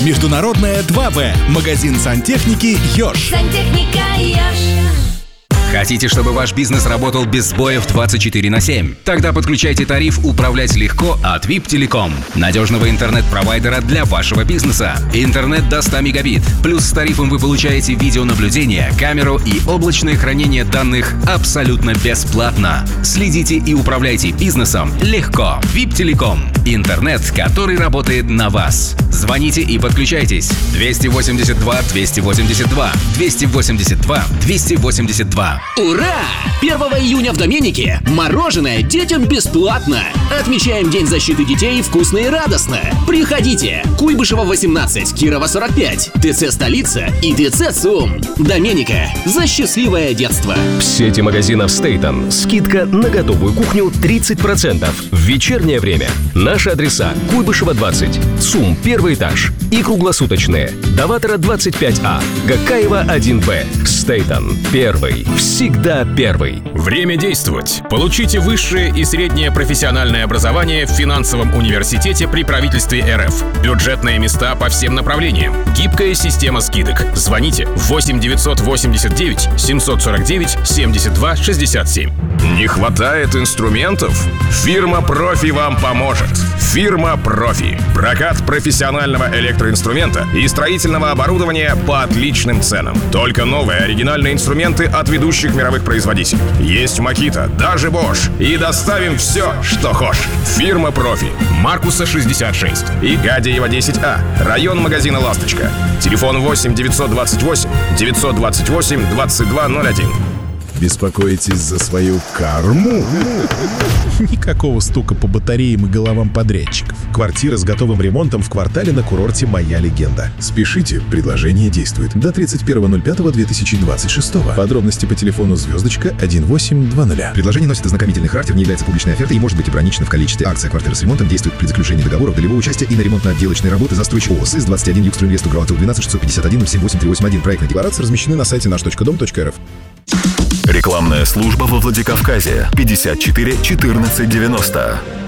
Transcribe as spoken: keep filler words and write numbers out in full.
Международная два вэ. Магазин сантехники «Ёж». Сантехника «Ёж». Хотите, чтобы ваш бизнес работал без сбоев двадцать четыре на семь? Тогда подключайте тариф «Управлять легко» от ви ай пи Telecom. Надежного интернет-провайдера для вашего бизнеса. Интернет до ста мегабит. Плюс с тарифом вы получаете видеонаблюдение, камеру и облачное хранение данных абсолютно бесплатно. Следите и управляйте бизнесом легко. ви ай пи Telecom. Интернет, который работает на вас. Звоните и подключайтесь. двести восемьдесят два двести восемьдесят два двести восемьдесят два двести восемьдесят два. Ура! первого июня в Доменике мороженое детям бесплатно. Отмечаем День защиты детей вкусно и радостно. Приходите. Куйбышева восемнадцать, Кирова сорок пять, ТЦ «Столица» и ТЦ «ЦУМ». Доменика. За счастливое детство. В сети магазинов «Стейтон» скидка на готовую кухню тридцать процентов в вечернее время. Наши адреса: Куйбышева двадцать, ЦУМ первый этаж и круглосуточные. Даватора двадцать пять А, Гакаева один Б. «Стейтон» первый. Всегда первый. Время действовать. Получите высшее и среднее профессиональное образование в финансовом университете при правительстве эр эф. Бюджетные места по всем направлениям. Гибкая система скидок. Звоните восемь девятьсот восемьдесят девять семьсот сорок девять семьдесят два шестьдесят семь. Не хватает инструментов? Фирма «Профи» вам поможет. Фирма «Профи». Прокат профессионального электроинструмента и строительного оборудования по отличным ценам. Только новые оригинальные инструменты от ведущих мировых производителей. Есть Makita, даже Bosch. И доставим все, что хочешь. Фирма «Профи». Маркуса шестьдесят шесть. И Гадеева десять А. Район магазина «Ласточка». Телефон восемь девятьсот двадцать восемь девятьсот двадцать восемь двадцать два ноль один. Беспокоитесь за свою карму? Никакого стука по батареям и головам подрядчиков. Квартира с готовым ремонтом в квартале на курорте «Моя легенда». Спешите, предложение действует до тридцать первого ноль пятого две тысячи двадцать шестого. Подробности по телефону звездочка один восемь два ноль. Предложение носит ознакомительный характер, не является публичной офертой и может быть ограничено в количестве. Акция «Квартира с ремонтом» действует при заключении договора долевого участия и на ремонтно-отделочные работы застройщик ООО СИС двадцать один Югстрой Инвест Угроватов двенадцать шестьсот пятьдесят один ноль семь восемь три восемь один. Проектные декларации размещены на сайте наш точка дом точка эр эф. Рекламная служба во Владикавказе. пятьдесят четыре четырнадцать девяносто.